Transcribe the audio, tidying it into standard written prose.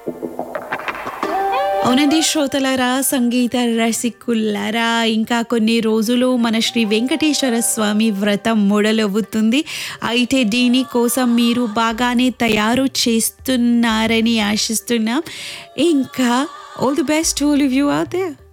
అవునండి శ్రోతలారా, సంగీత రసికులారా, ఇంకా కొన్ని రోజులు మన శ్రీ వెంకటేశ్వర స్వామి వ్రతం మొదలవుతుంది. అయితే దీని కోసం మీరు బాగానే తయారు చేస్తున్నారని ఆశిస్తున్నాం. ఇంకా all the best to all of you out there.